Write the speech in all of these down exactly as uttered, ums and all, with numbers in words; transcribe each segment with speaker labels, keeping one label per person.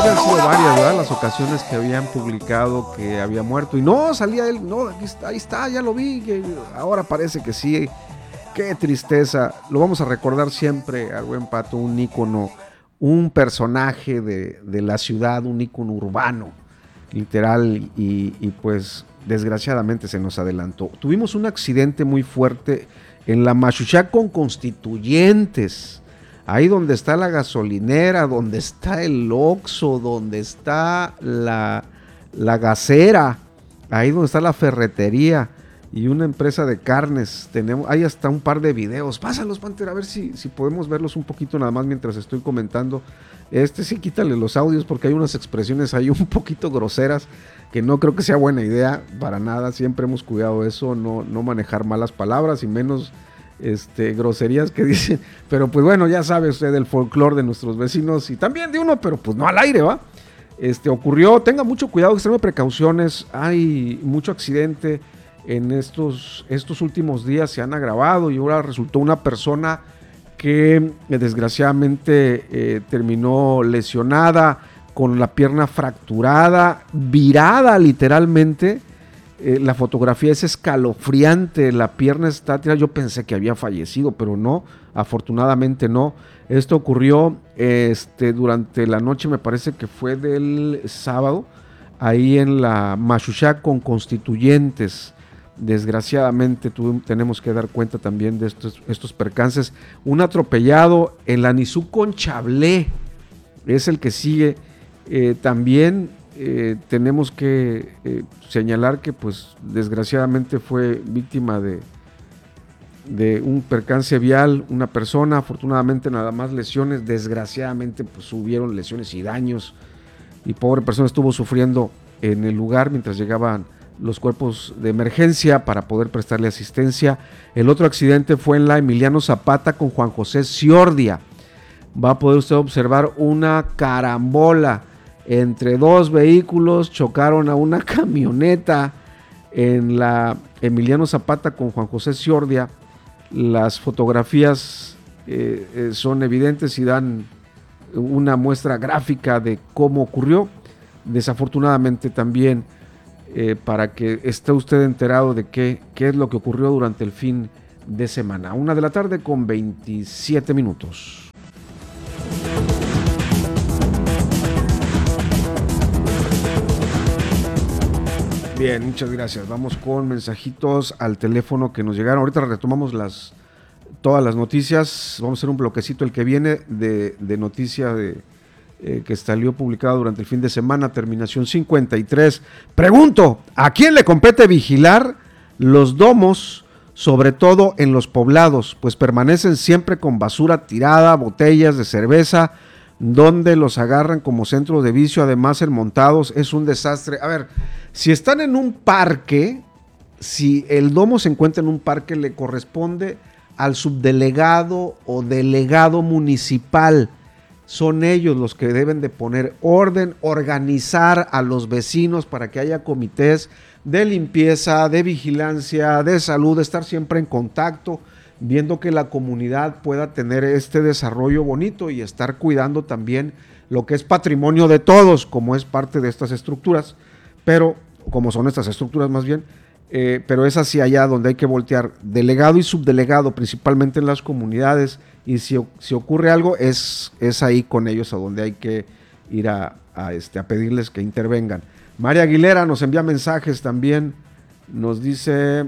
Speaker 1: habían sido varias, ¿verdad? Las ocasiones que habían publicado que había muerto. Y no, salía él, no, aquí está, ahí está, ya lo vi, que ahora parece que sí. Qué tristeza. Lo vamos a recordar siempre al buen Pato, un ícono, un personaje de, de la ciudad, un ícono urbano, literal, y, y pues desgraciadamente se nos adelantó. Tuvimos un accidente muy fuerte en la Maxuchá con Constituyentes, ahí donde está la gasolinera, donde está el Oxxo, donde está la, la gasera, ahí donde está la ferretería y una empresa de carnes. Tenemos, hay hasta un par de videos, pásalos, Panther, a ver si, si podemos verlos un poquito nada más mientras estoy comentando. Este sí, quítale los audios porque hay unas expresiones ahí un poquito groseras que no creo que sea buena idea para nada. Siempre hemos cuidado eso, no, no manejar malas palabras y menos este, groserías que dicen. Pero pues bueno, ya sabe usted el folclore de nuestros vecinos y también de uno, pero pues no al aire, ¿va? Este, ocurrió, tenga mucho cuidado, extreme precauciones, hay mucho accidente en estos, estos últimos días, se han agravado y ahora resultó una persona que eh, desgraciadamente eh, terminó lesionada, con la pierna fracturada, virada literalmente. Eh, la fotografía es escalofriante, la pierna está tirada. Yo pensé que había fallecido, pero no, afortunadamente no. Esto ocurrió este, durante la noche, me parece que fue del sábado, ahí en la Maxuchá con Constituyentes. Desgraciadamente tu, tenemos que dar cuenta también de estos, estos percances. Un atropellado en la Nizú con Chablé es el que sigue. Eh, también eh, tenemos que eh, señalar que pues desgraciadamente fue víctima de, de un percance vial una persona, afortunadamente nada más lesiones, desgraciadamente pues hubieron lesiones y daños y pobre persona estuvo sufriendo en el lugar mientras llegaban los cuerpos de emergencia para poder prestarle asistencia. El otro accidente fue en la Emiliano Zapata con Juan José Ciordia. Va a poder usted observar una carambola entre dos vehículos, chocaron a una camioneta en la Emiliano Zapata con Juan José Ciordia. Las fotografías eh, eh, son evidentes y dan una muestra gráfica de cómo ocurrió. Desafortunadamente también eh, para que esté usted enterado de qué, qué es lo que ocurrió durante el fin de semana. Una de la tarde con veintisiete minutos. Bien, muchas gracias. Vamos con mensajitos al teléfono que nos llegaron. Ahorita retomamos las todas las noticias. Vamos a hacer un bloquecito el que viene de, de noticia de, eh, que salió publicado durante el fin de semana, terminación cincuenta y tres. Pregunto, ¿a quién le compete vigilar los domos, sobre todo en los poblados? Pues permanecen siempre con basura tirada, botellas de cerveza, donde los agarran como centro de vicio. Además, el montados es un desastre. A ver, si están en un parque, si el domo se encuentra en un parque, le corresponde al subdelegado o delegado municipal. Son ellos los que deben de poner orden, organizar a los vecinos para que haya comités de limpieza, de vigilancia, de salud, de estar siempre en contacto, viendo que la comunidad pueda tener este desarrollo bonito y estar cuidando también lo que es patrimonio de todos, como es parte de estas estructuras, pero como son estas estructuras más bien, eh, pero es hacia allá donde hay que voltear, delegado y subdelegado, principalmente en las comunidades, y si, si ocurre algo, es, es ahí con ellos a donde hay que ir a, a, este, a pedirles que intervengan. María Aguilera nos envía mensajes también, nos dice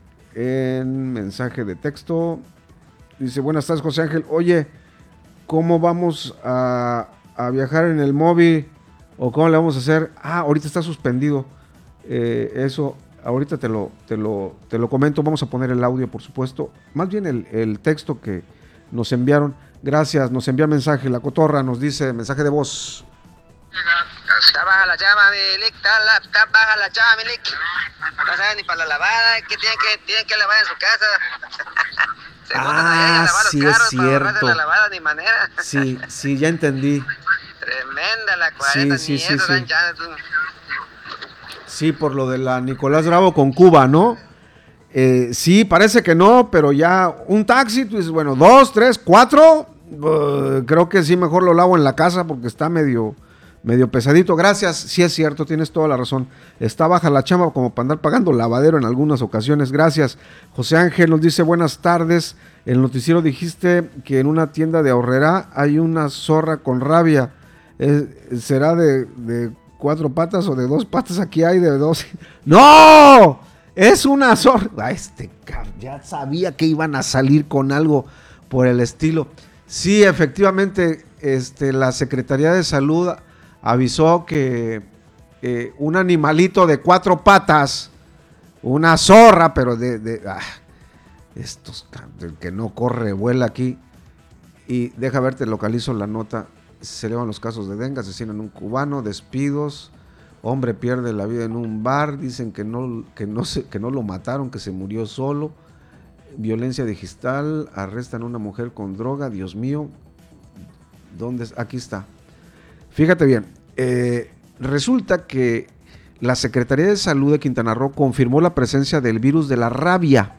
Speaker 1: en mensaje de texto, dice: buenas tardes, José Ángel, oye, ¿cómo vamos a, a viajar en el móvil? ¿O cómo le vamos a hacer? Ah, ahorita está suspendido, eh, eso, ahorita te lo, te, lo, te lo comento, vamos a poner el audio, por supuesto, más bien el, el texto que nos enviaron. Gracias, nos envía mensaje, la cotorra nos dice, mensaje de voz.
Speaker 2: Está baja la llama, Milik, está, la, está baja la llama, Milik. No saben ni para la lavada, que tienen que, tienen que lavar en su casa. Se
Speaker 1: ah, sí es cierto.
Speaker 2: La lavada, ni manera.
Speaker 1: Sí, sí, ya entendí.
Speaker 2: Tremenda la cuarenta,
Speaker 1: sí,
Speaker 2: ni
Speaker 1: sí,
Speaker 2: eso,
Speaker 1: sí,
Speaker 2: dan
Speaker 1: sí.
Speaker 2: ya.
Speaker 1: Sí, por lo de la Nicolás Bravo con Cuba, ¿no? Eh, sí, parece que no, pero ya un taxi, tú dices, bueno, dos, tres, cuatro, uh, creo que sí, mejor lo lavo en la casa porque está medio... medio pesadito. Gracias, sí es cierto, tienes toda la razón. Está baja la chamba como para andar pagando lavadero en algunas ocasiones. Gracias. José Ángel nos dice buenas tardes. El noticiero dijiste que en una tienda de Aurrerá hay una zorra con rabia. Eh, ¿Será de, de cuatro patas o de dos patas? Aquí hay de dos. ¡No! Es una zorra. Este ya sabía que iban a salir con algo por el estilo. Sí, efectivamente, este, la Secretaría de Salud avisó que eh, un animalito de cuatro patas, una zorra, pero de, de ah, estos, el que no corre, vuela aquí. Y deja ver, te localizo la nota. Se elevan los casos de dengue, asesinan a un cubano, despidos, hombre pierde la vida en un bar, dicen que no, que no, se, que no lo mataron, que se murió solo, violencia digital, arrestan a una mujer con droga, Dios mío, ¿dónde? Aquí está. Fíjate bien, eh, resulta que la Secretaría de Salud de Quintana Roo confirmó la presencia del virus de la rabia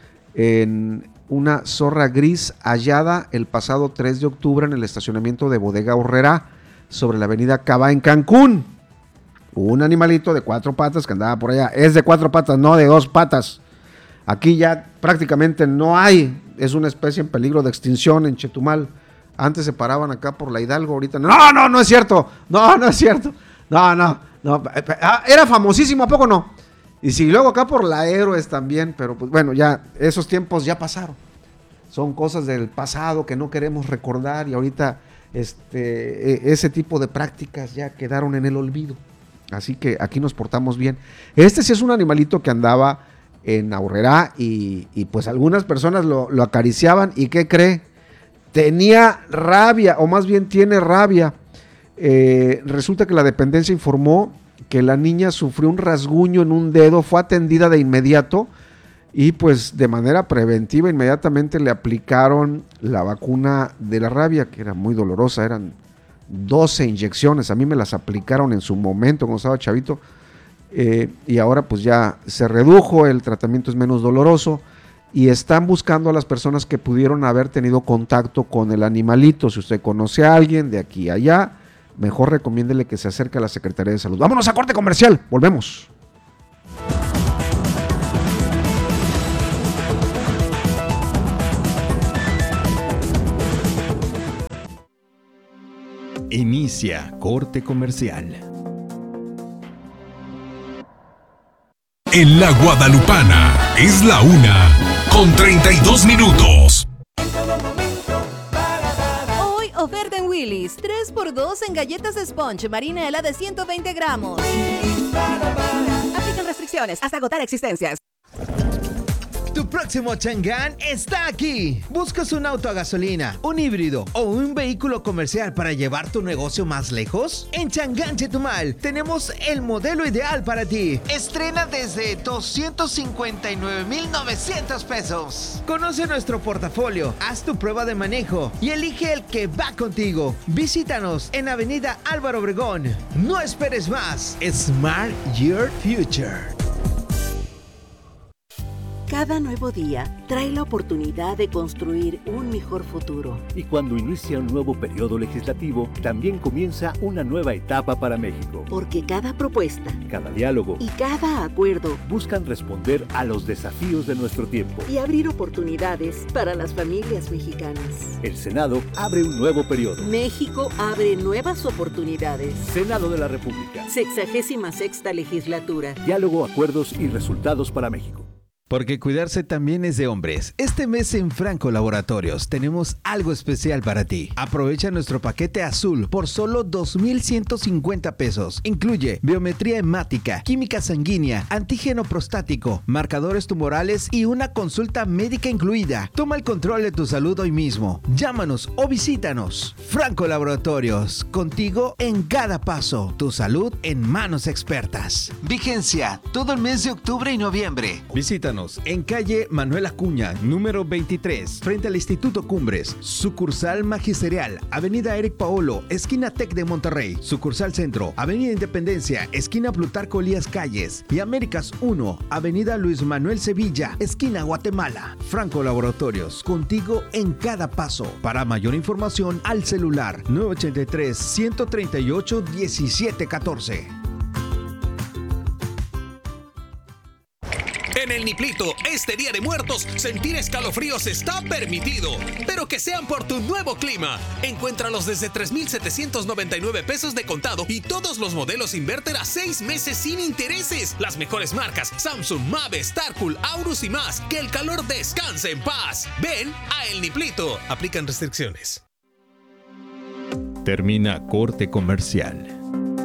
Speaker 1: en una zorra gris hallada el pasado tres de octubre en el estacionamiento de Bodega Aurrerá sobre la avenida Cava en Cancún. Un animalito de cuatro patas que andaba por allá, es de cuatro patas, no de dos patas. Aquí ya prácticamente no hay, es una especie en peligro de extinción en Chetumal. Antes se paraban acá por la Hidalgo, ahorita no, no, no es cierto, no, no es cierto, no, no, no, era famosísimo, ¿a poco no? Y si luego acá por la Héroes también, pero pues bueno, ya esos tiempos ya pasaron. Son cosas del pasado que no queremos recordar y ahorita este, ese tipo de prácticas ya quedaron en el olvido. Así que aquí nos portamos bien. Este sí es un animalito que andaba en Aurrerá y, y pues algunas personas lo, lo acariciaban y ¿qué cree? Tenía rabia, o más bien tiene rabia. Eh, resulta que la dependencia informó que la niña sufrió un rasguño en un dedo, fue atendida de inmediato y pues de manera preventiva inmediatamente le aplicaron la vacuna de la rabia, que era muy dolorosa, eran doce inyecciones, a mí me las aplicaron en su momento cuando estaba chavito, eh, y ahora pues ya se redujo, el tratamiento es menos doloroso y están buscando a las personas que pudieron haber tenido contacto con el animalito. Si usted conoce a alguien de aquí a allá, mejor recomiéndele que se acerque a la Secretaría de Salud. Vámonos a corte comercial, volvemos.
Speaker 3: Inicia corte comercial.
Speaker 4: En la Guadalupana es la una con treinta y dos minutos.
Speaker 5: Hoy oferta en Willy's, tres por dos en galletas Sponge Marinela de ciento veinte gramos. Aplican restricciones hasta agotar existencias.
Speaker 6: Tu próximo Chang'an está aquí. ¿Buscas un auto a gasolina, un híbrido o un vehículo comercial para llevar tu negocio más lejos? En Chang'an Chetumal tenemos el modelo ideal para ti. Estrena desde doscientos cincuenta y nueve mil novecientos pesos. Conoce nuestro portafolio, haz tu prueba de manejo y elige el que va contigo. Visítanos en Avenida Álvaro Obregón. No esperes más. Smart Your Future.
Speaker 7: Cada nuevo día trae la oportunidad de construir un mejor futuro.
Speaker 8: Y cuando inicia un nuevo periodo legislativo, también comienza una nueva etapa para México.
Speaker 7: Porque cada propuesta,
Speaker 8: cada diálogo
Speaker 7: y cada acuerdo
Speaker 8: buscan responder a los desafíos de nuestro tiempo
Speaker 7: y abrir oportunidades para las familias mexicanas.
Speaker 8: El Senado abre un nuevo periodo.
Speaker 7: México abre nuevas oportunidades.
Speaker 8: Senado de la República.
Speaker 7: Sexagésima sexta legislatura.
Speaker 8: Diálogo, acuerdos y resultados para México.
Speaker 6: Porque cuidarse también es de hombres. Este mes en Franco Laboratorios tenemos algo especial para ti. Aprovecha nuestro paquete azul por solo dos mil ciento cincuenta pesos. Incluye biometría hemática, química sanguínea, antígeno prostático, marcadores tumorales y una consulta médica incluida. Toma el control de tu salud hoy mismo. Llámanos o visítanos. Franco Laboratorios, contigo en cada paso. Tu salud en manos expertas. Vigencia todo el mes de octubre y noviembre.
Speaker 3: Visítanos
Speaker 6: Visítanos en calle Manuel Acuña, número veintitrés, frente al Instituto Cumbres. Sucursal Magisterial, avenida Eric Paolo, esquina Tec de Monterrey. Sucursal Centro, avenida Independencia, esquina Plutarco Elías Calles. Y Américas uno, avenida Luis Manuel Sevilla, esquina Guatemala. Franco Laboratorios, contigo en cada paso. Para mayor información, al celular nueve ochenta y tres, ciento treinta y ocho, diecisiete catorce.
Speaker 9: En el Niplito, este Día de Muertos, sentir escalofríos está permitido, pero que sean por tu nuevo clima. Encuéntralos desde tres mil setecientos noventa y nueve pesos de contado y todos los modelos inverter a seis meses sin intereses. Las mejores marcas, Samsung, Mave, Starcool, Aurus y más. Que el calor descanse en paz. Ven a El Niplito. Aplican restricciones.
Speaker 3: Termina corte comercial.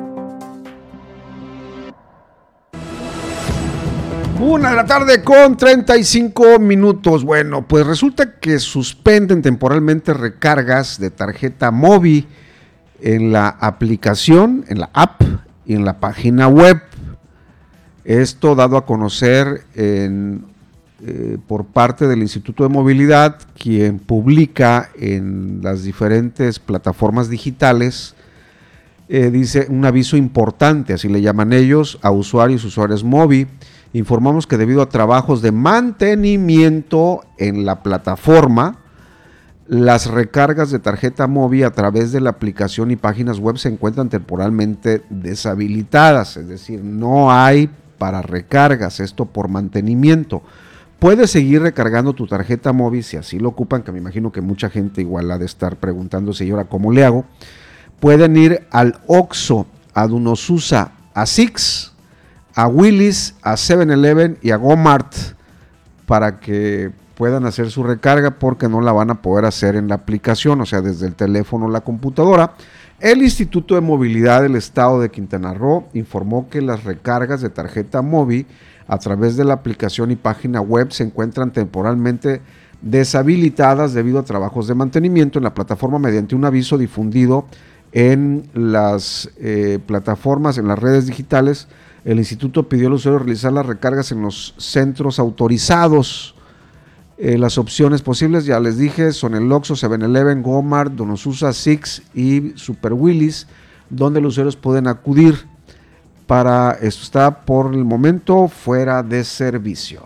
Speaker 1: Una de la tarde con treinta y cinco minutos. Bueno, pues resulta que suspenden temporalmente recargas de tarjeta móvil en la aplicación, en la app y en la página web. Esto dado a conocer en, eh, por parte del Instituto de Movilidad, quien publica en las diferentes plataformas digitales, eh, dice un aviso importante, así le llaman ellos, a usuarios y usuarios móvil. Informamos que debido a trabajos de mantenimiento en la plataforma, las recargas de tarjeta móvil a través de la aplicación y páginas web se encuentran temporalmente deshabilitadas, es decir, no hay para recargas, esto por mantenimiento. Puedes seguir recargando tu tarjeta móvil si así lo ocupan, que me imagino que mucha gente igual ha de estar preguntándose, ¿y ahora cómo le hago? Pueden ir al Oxxo, a Donosusa, a Six, a Willis, a seven eleven y a Walmart para que puedan hacer su recarga, porque no la van a poder hacer en la aplicación, o sea, desde el teléfono o la computadora. El Instituto de Movilidad del Estado de Quintana Roo informó que las recargas de tarjeta móvil a través de la aplicación y página web se encuentran temporalmente deshabilitadas debido a trabajos de mantenimiento en la plataforma mediante un aviso difundido en las eh, plataformas, en las redes digitales. El instituto pidió al usuario realizar las recargas en los centros autorizados. Eh, las opciones posibles, ya les dije, son el Oxxo, seven eleven, Walmart, Donosusa, Six y Super Willis, donde los usuarios pueden acudir. Para esto está por el momento fuera de servicio.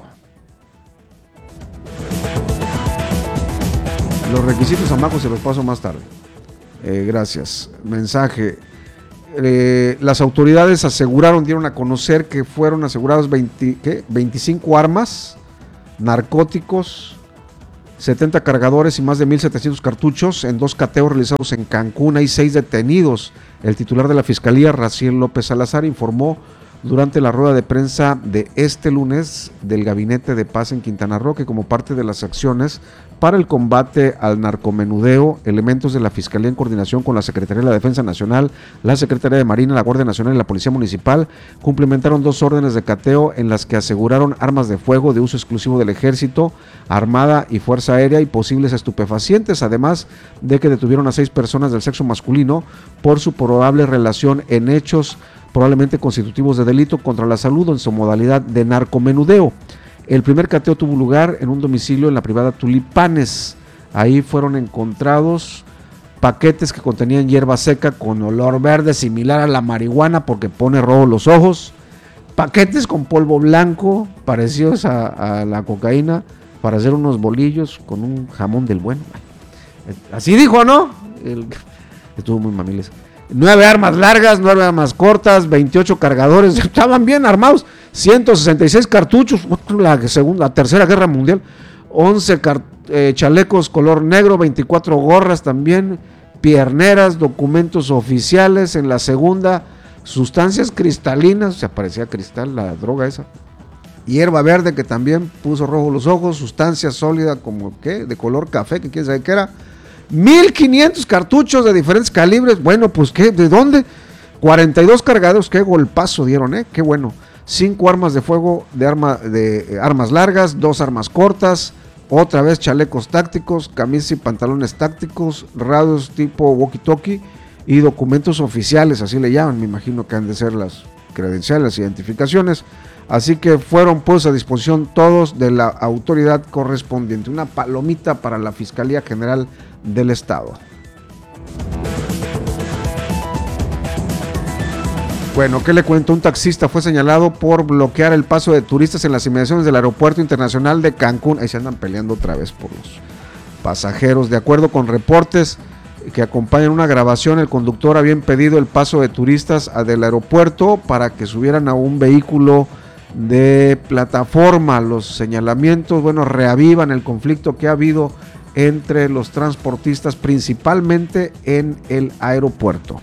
Speaker 1: Los requisitos abajo se los paso más tarde. Eh, gracias. Mensaje. Eh, las autoridades aseguraron, dieron a conocer que fueron asegurados veinte, ¿qué? veinticinco armas, narcóticos, setenta cargadores y más de mil setecientos cartuchos en dos cateos realizados en Cancún. Hay seis detenidos. El titular de la Fiscalía, Raciel López Salazar, informó durante la rueda de prensa de este lunes del Gabinete de Paz en Quintana Roo que como parte de las acciones para el combate al narcomenudeo, elementos de la Fiscalía en coordinación con la Secretaría de la Defensa Nacional, la Secretaría de Marina, la Guardia Nacional y la Policía Municipal cumplimentaron dos órdenes de cateo en las que aseguraron armas de fuego de uso exclusivo del Ejército, Armada y Fuerza Aérea y posibles estupefacientes, además de que detuvieron a seis personas del sexo masculino por su probable relación en hechos probablemente constitutivos de delito contra la salud o en su modalidad de narcomenudeo. El primer cateo tuvo lugar en un domicilio en la privada Tulipanes. Ahí fueron encontrados paquetes que contenían hierba seca con olor verde similar a la marihuana porque pone rojo los ojos, paquetes con polvo blanco parecidos a, a la cocaína para hacer unos bolillos con un jamón del bueno. Así dijo, ¿no? El, estuvo muy mamiles. Nueve armas largas, nueve armas cortas, veintiocho cargadores, estaban bien armados, ciento sesenta y seis cartuchos, la, segunda, la tercera guerra mundial, once car, eh, chalecos color negro, veinticuatro gorras también, pierneras, documentos oficiales en la segunda, sustancias cristalinas, se parecía cristal la droga esa, hierba verde que también puso rojo los ojos, sustancia sólida como ¿qué? De color café, que quién sabe qué era, mil quinientos cartuchos de diferentes calibres. Bueno, pues ¿qué? ¿De dónde? cuarenta y dos cargados, qué golpazo dieron, ¿eh? Qué bueno. cinco armas de fuego de, arma, de eh, armas largas, dos armas cortas, otra vez chalecos tácticos, camisas y pantalones tácticos, radios tipo walkie-talkie y documentos oficiales, así le llaman, me imagino que han de ser las credenciales, las identificaciones. Así que fueron puestos a disposición todos de la autoridad correspondiente. Una palomita para la Fiscalía General del Estado. Bueno, ¿qué le cuento? Un taxista fue señalado por bloquear el paso de turistas en las inmediaciones del Aeropuerto Internacional de Cancún. Ahí se andan peleando otra vez por los pasajeros. De acuerdo con reportes que acompañan una grabación, el conductor había impedido el paso de turistas del aeropuerto para que subieran a un vehículo de plataforma. Los señalamientos, bueno, reavivan el conflicto que ha habido entre los transportistas, principalmente en el aeropuerto.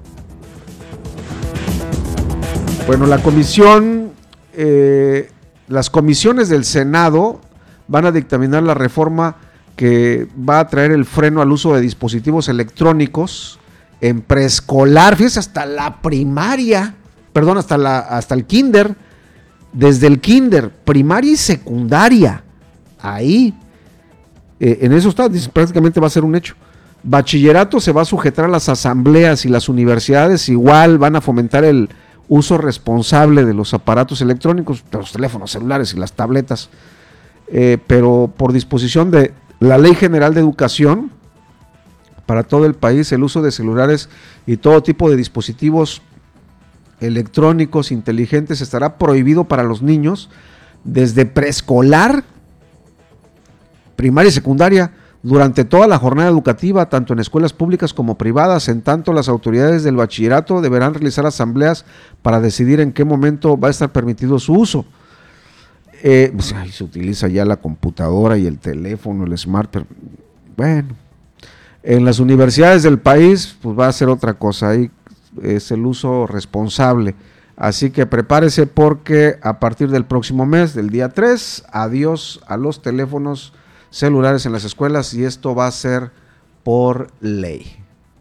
Speaker 1: Bueno, la comisión, eh, las comisiones del Senado van a dictaminar la reforma que va a traer el freno al uso de dispositivos electrónicos en preescolar, fíjese, hasta la primaria, perdón, hasta, la, hasta el kinder, desde el kinder, primaria y secundaria, ahí, eh, en eso está, prácticamente va a ser un hecho. Bachillerato se va a sujetar a las asambleas y las universidades igual van a fomentar el uso responsable de los aparatos electrónicos, de los teléfonos celulares y las tabletas, eh, pero por disposición de la Ley General de Educación, para todo el país, el uso de celulares y todo tipo de dispositivos electrónicos inteligentes estará prohibido para los niños desde preescolar, primaria y secundaria, durante toda la jornada educativa, tanto en escuelas públicas como privadas. En tanto, las autoridades del bachillerato deberán realizar asambleas para decidir en qué momento va a estar permitido su uso. Eh, pues, ahí se utiliza ya la computadora y el teléfono, el smart. Bueno, en las universidades del país, pues va a ser otra cosa. Ahí es el uso responsable. Así que prepárese porque a partir del próximo mes, del día tres, adiós a los teléfonos celulares en las escuelas, y esto va a ser por ley.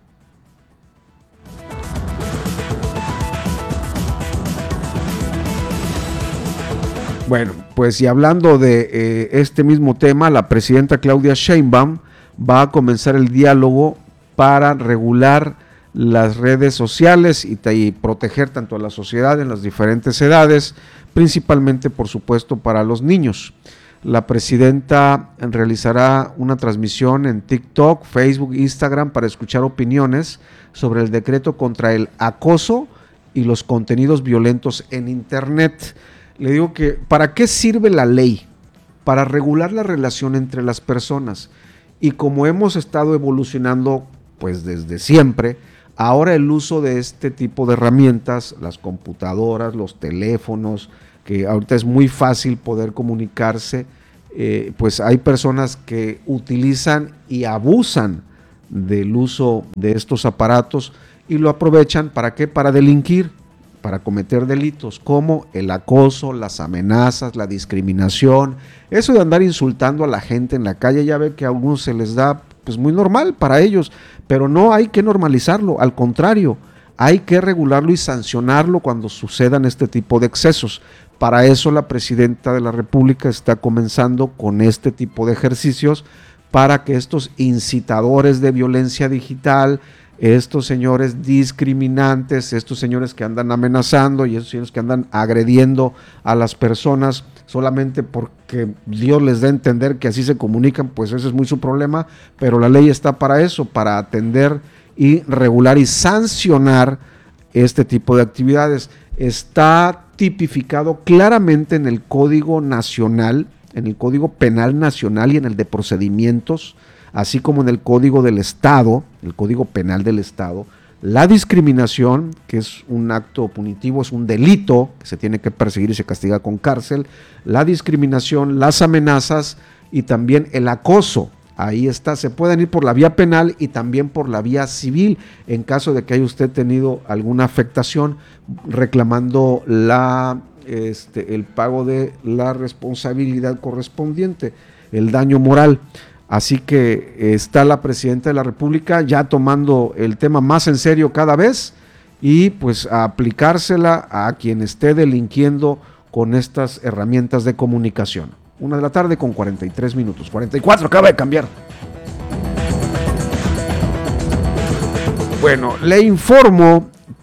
Speaker 1: Bueno, pues y hablando de eh, este mismo tema, la presidenta Claudia Sheinbaum va a comenzar el diálogo para regular las redes sociales y, y proteger tanto a la sociedad en las diferentes edades, principalmente por supuesto para los niños. La presidenta realizará una transmisión en TikTok, Facebook, Instagram para escuchar opiniones sobre el decreto contra el acoso y los contenidos violentos en Internet. Le digo que, ¿para qué sirve la ley? Para regular la relación entre las personas. Y como hemos estado evolucionando pues desde siempre, ahora el uso de este tipo de herramientas, las computadoras, los teléfonos, que ahorita es muy fácil poder comunicarse, eh, pues hay personas que utilizan y abusan del uso de estos aparatos y lo aprovechan, ¿para qué? Para delinquir, para cometer delitos como el acoso, las amenazas, la discriminación, eso de andar insultando a la gente en la calle. Ya ve que a algunos se les da pues muy normal para ellos, pero no hay que normalizarlo, al contrario, hay que regularlo y sancionarlo cuando sucedan este tipo de excesos. Para eso la presidenta de la República está comenzando con este tipo de ejercicios para que estos incitadores de violencia digital, estos señores discriminantes, estos señores que andan amenazando y estos señores que andan agrediendo a las personas solamente porque Dios les da a entender que así se comunican, pues ese es muy su problema, pero la ley está para eso, para atender y regular y sancionar este tipo de actividades. Está tipificado claramente en el Código Nacional, en el Código Penal Nacional y en el de Procedimientos, así como en el Código del Estado, el Código Penal del Estado, la discriminación, que es un acto punitivo, es un delito que se tiene que perseguir y se castiga con cárcel, la discriminación, las amenazas y también el acoso. Ahí está, se pueden ir por la vía penal y también por la vía civil, en caso de que haya usted tenido alguna afectación, reclamando la, este, el pago de la responsabilidad correspondiente, el daño moral. Así que está la presidenta de la República ya tomando el tema más en serio cada vez y pues a aplicársela a quien esté delinquiendo con estas herramientas de comunicación. Una de la tarde con cuarenta y tres minutos, cuarenta y cuatro, acaba de cambiar. Bueno, le informo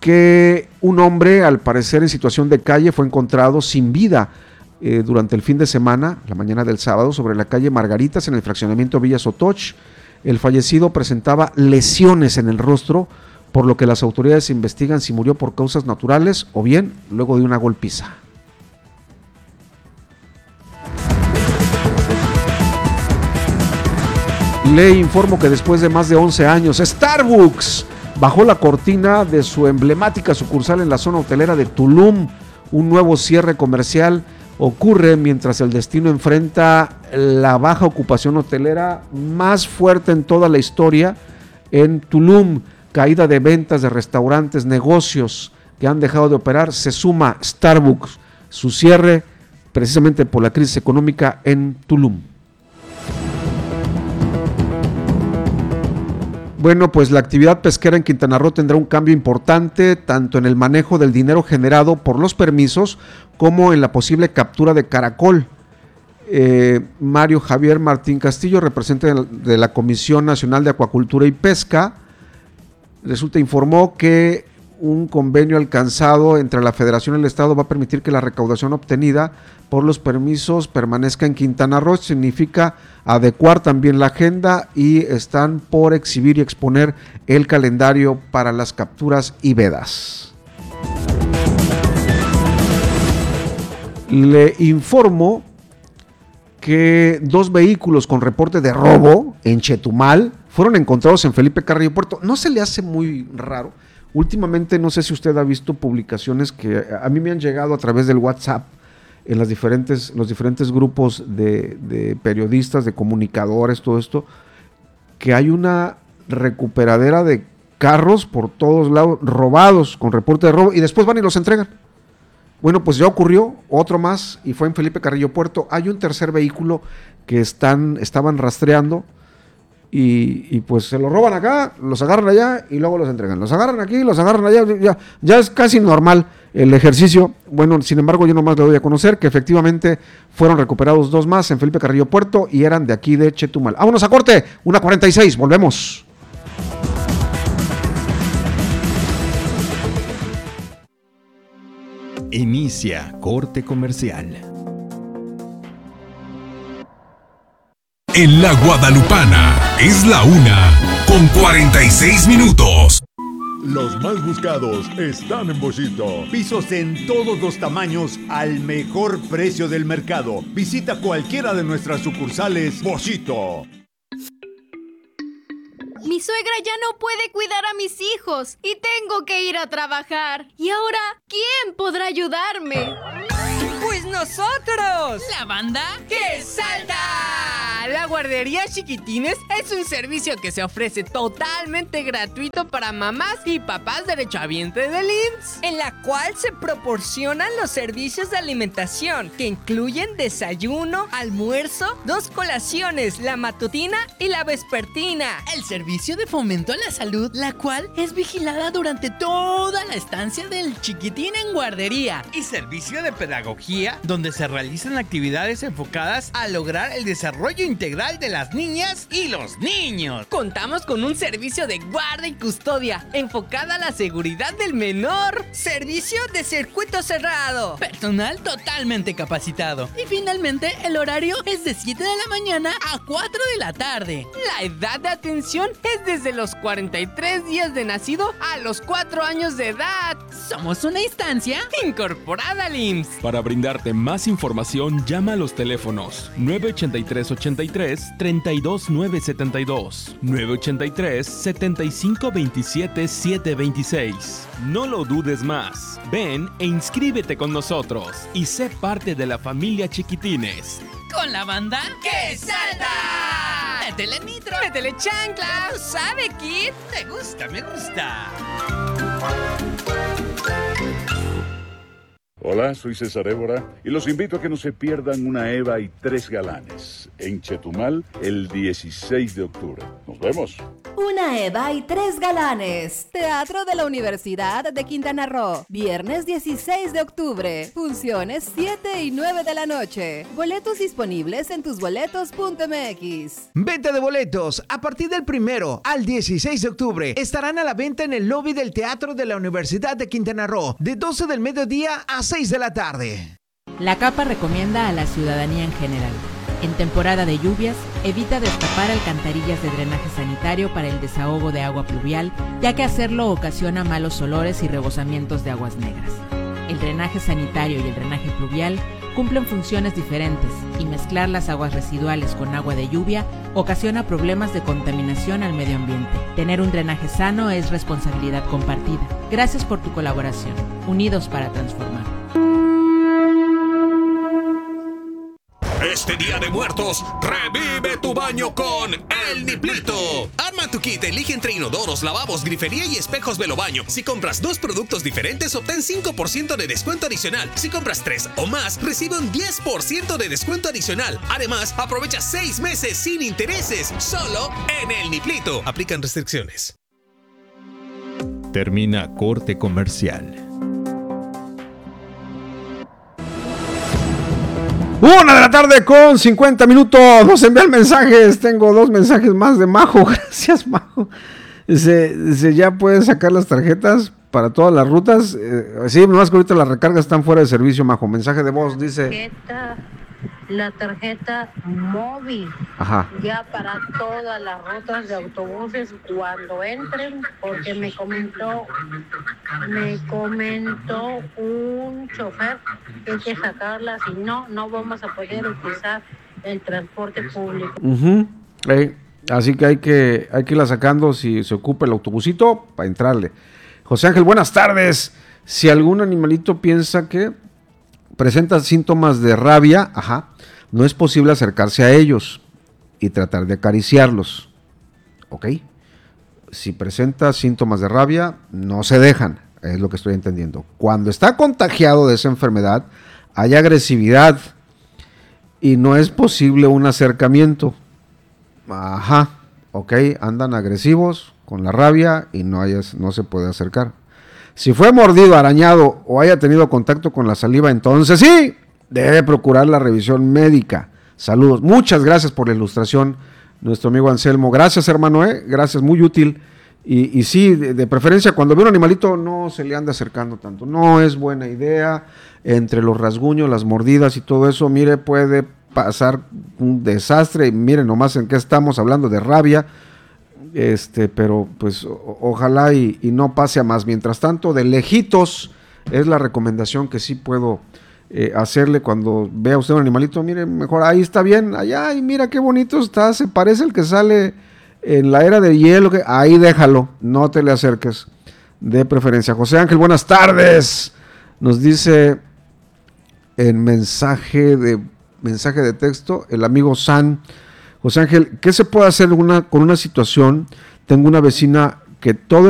Speaker 1: que un hombre, al parecer en situación de calle, fue encontrado sin vida eh, durante el fin de semana, la mañana del sábado, sobre la calle Margaritas, en el fraccionamiento Villa Sotoch. El fallecido presentaba lesiones en el rostro, por lo que las autoridades investigan si murió por causas naturales o bien luego de una golpiza. Le informo que después de más de once años, Starbucks bajó la cortina de su emblemática sucursal en la zona hotelera de Tulum. Un nuevo cierre comercial ocurre mientras el destino enfrenta la baja ocupación hotelera más fuerte en toda la historia en Tulum. Caída de ventas de restaurantes, negocios que han dejado de operar. Se suma Starbucks, su cierre precisamente por la crisis económica en Tulum. Bueno, pues la actividad pesquera en Quintana Roo tendrá un cambio importante tanto en el manejo del dinero generado por los permisos como en la posible captura de caracol. Eh, Mario Javier Martín Castillo, representante de la Comisión Nacional de Acuacultura y Pesca, resulta informó que un convenio alcanzado entre la Federación y el Estado va a permitir que la recaudación obtenida por los permisos permanezca en Quintana Roo. Significa adecuar también la agenda y están por exhibir y exponer el calendario para las capturas y vedas. Le informo que dos vehículos con reporte de robo en Chetumal fueron encontrados en Felipe Carrillo Puerto. ¿No se le hace muy raro? Últimamente, no sé si usted ha visto publicaciones que a mí me han llegado a través del WhatsApp en las diferentes, los diferentes grupos de, de periodistas, de comunicadores, todo esto, que hay una recuperadera de carros por todos lados, robados con reporte de robo, y después van y los entregan. Bueno, pues ya ocurrió otro más y fue en Felipe Carrillo Puerto. Hay un tercer vehículo que están, estaban rastreando y, y pues se lo roban acá, los agarran allá y luego los entregan. Los agarran aquí, los agarran allá, ya, ya es casi normal el ejercicio. Bueno, sin embargo, yo nomás le doy a conocer que efectivamente fueron recuperados dos más en Felipe Carrillo Puerto y eran de aquí de Chetumal. Vámonos a corte, una cuarenta y seis, volvemos.
Speaker 3: Inicia corte comercial.
Speaker 4: En la Guadalupana es la una con cuarenta y seis minutos.
Speaker 10: Los más buscados están en Boschito. Pisos en todos los tamaños al mejor precio del mercado. Visita cualquiera de nuestras sucursales Boschito.
Speaker 11: Mi suegra ya no puede cuidar a mis hijos y tengo que ir a trabajar. ¿Y ahora quién podrá ayudarme?
Speaker 12: ¡Pues nosotros!
Speaker 13: ¿La banda?
Speaker 12: ¡Que salta! La guardería Chiquitines es un servicio que se ofrece totalmente gratuito para mamás y papás derechohabientes del I M S S,
Speaker 13: en la cual se proporcionan los servicios de alimentación que incluyen desayuno, almuerzo, dos colaciones, la matutina y la vespertina.
Speaker 14: El servicio de fomento a la salud, la cual es vigilada durante toda la estancia del chiquitín en guardería.
Speaker 15: Y servicio de pedagogía, donde se realizan actividades enfocadas a lograr el desarrollo integral de las niñas y los niños.
Speaker 12: Contamos con un servicio de guarda y custodia enfocada a la seguridad del menor.
Speaker 13: Servicio de circuito cerrado.
Speaker 14: Personal totalmente capacitado. Y finalmente el horario es de siete de la mañana a cuatro de la tarde.
Speaker 12: La edad de atención es desde los cuarenta y tres días de nacido a los cuatro años de edad.
Speaker 14: Somos una instancia
Speaker 12: incorporada al I M S S.
Speaker 3: Para brindarte más información, llama a los teléfonos nueve ochenta y tres, ochenta y tres, treinta y dos, nueve setenta y dos, nueve ochenta y tres, setenta y cinco, veintisiete, setecientos veintiséis. No lo dudes más. Ven e inscríbete con nosotros y sé parte de la familia Chiquitines.
Speaker 14: Con la banda
Speaker 12: ¡Que salta!
Speaker 14: ¡Métele nitro!
Speaker 12: ¡Métele chancla!
Speaker 13: ¿Tú sabes, Kid?
Speaker 15: Me gusta, me gusta.
Speaker 16: Hola, soy César Évora y los invito a que no se pierdan una Eva y tres galanes en Chetumal el dieciséis de octubre. Nos vemos.
Speaker 5: Una Eva y tres galanes. Teatro de la Universidad de Quintana Roo. Viernes dieciséis de octubre. Funciones siete y nueve de la noche. Boletos disponibles en tusboletos punto m x.
Speaker 6: Venta de boletos a partir del primero al dieciséis de octubre. Estarán a la venta en el lobby del Teatro de la Universidad de Quintana Roo de doce del mediodía a seis de la tarde.
Speaker 17: La CAPA recomienda a la ciudadanía en general: en temporada de lluvias, evita destapar alcantarillas de drenaje sanitario para el desahogo de agua pluvial, ya que hacerlo ocasiona malos olores y rebosamientos de aguas negras. El drenaje sanitario y el drenaje pluvial cumplen funciones diferentes y mezclar las aguas residuales con agua de lluvia ocasiona problemas de contaminación al medio ambiente. Tener un drenaje sano es responsabilidad compartida. Gracias por tu colaboración. Unidos para transformar.
Speaker 9: Este Día de Muertos, revive tu baño con El Niplito. Arma tu kit, elige entre inodoros, lavabos, grifería y espejos Velobaño. Si compras dos productos diferentes, obtén cinco por ciento de descuento adicional. Si compras tres o más, recibe un diez por ciento de descuento adicional. Además, aprovecha seis meses sin intereses, solo en El Niplito. Aplican restricciones.
Speaker 18: Termina corte comercial.
Speaker 1: Una de la tarde con cincuenta minutos. Nos envían mensajes. Tengo dos mensajes más de Majo. Gracias, Majo. Dice, dice, ya puedes sacar las tarjetas para todas las rutas. Eh, sí, nomás que ahorita las recargas están fuera de servicio, Majo. Mensaje de voz, dice.
Speaker 19: Tarjeta, la tarjeta móvil.
Speaker 1: Ajá.
Speaker 19: Ya para todas las rutas de autobuses cuando entren, porque me comentó, me comentó un chofer que hay que sacarla, si no, no vamos a poder utilizar el transporte público.
Speaker 1: Uh-huh. Hey, así que hay que hay que irla sacando si se ocupa el autobusito para entrarle. José Ángel, buenas tardes. Si algún animalito piensa que presenta síntomas de rabia, ajá, no es posible acercarse a ellos y tratar de acariciarlos, ¿ok? Si presenta síntomas de rabia, no se dejan, es lo que estoy entendiendo. Cuando está contagiado de esa enfermedad, hay agresividad y no es posible un acercamiento. Ajá, ok, andan agresivos con la rabia y no, hay, no se puede acercar. Si fue mordido, arañado o haya tenido contacto con la saliva, entonces sí, debe procurar la revisión médica. Saludos. Muchas gracias por la ilustración, nuestro amigo Anselmo. Gracias, hermano, ¿eh? Gracias, muy útil. Y, y sí, de, de preferencia, cuando ve un animalito, no se le ande acercando tanto. No es buena idea. Entre los rasguños, las mordidas y todo eso, mire, puede pasar un desastre. Y miren nomás en qué estamos hablando de rabia. Este, pero pues o, ojalá y, y no pase a más. Mientras tanto, de lejitos es la recomendación que sí puedo eh, hacerle cuando vea usted un animalito. Mire, mejor ahí está bien, allá, y mira qué bonito está, se parece el que sale en la era de hielo, que ahí déjalo, no te le acerques, de preferencia. José Ángel, buenas tardes. Nos dice en mensaje de mensaje de texto el amigo San. José Ángel, ¿qué se puede hacer una, con una situación? Tengo una vecina que todo